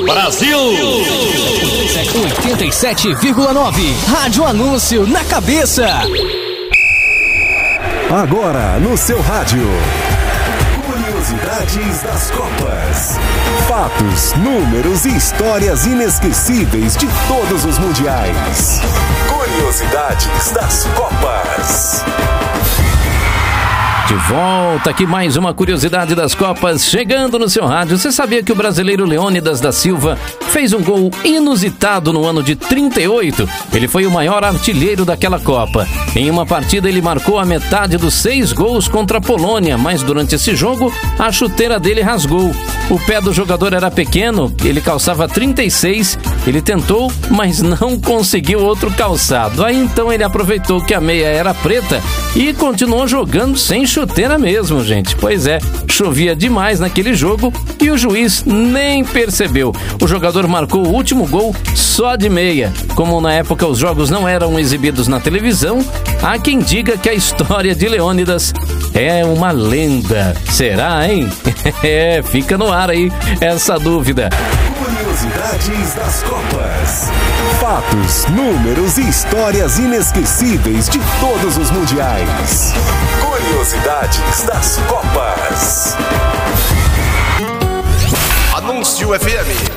Brasil! 87,9. Rádio Anúncio na cabeça. Agora no seu rádio. Curiosidades das Copas. Fatos, números e histórias inesquecíveis de todos os mundiais. Curiosidades das Copas. De volta aqui, mais uma curiosidade das Copas chegando no seu rádio. Você sabia que o brasileiro Leônidas da Silva fez um gol inusitado no ano de 38? Ele foi o maior artilheiro daquela Copa. Em uma partida ele marcou a metade dos 6 gols contra a Polônia, mas durante esse jogo a chuteira dele rasgou. O pé do jogador era pequeno, ele calçava 36, ele tentou, mas não conseguiu outro calçado. Aí então ele aproveitou que a meia era preta e continuou jogando sem chuteira mesmo, gente. Pois é, chovia demais naquele jogo e o juiz nem percebeu. O jogador marcou o último gol só de meia. Como na época os jogos não eram exibidos na televisão, há quem diga que a história de Leônidas é uma lenda. Será, hein? Fica no ar aí essa dúvida. Curiosidades das Copas. Fatos, números e histórias inesquecíveis de todos os mundiais. Curiosidades das Copas. Anúncio FM.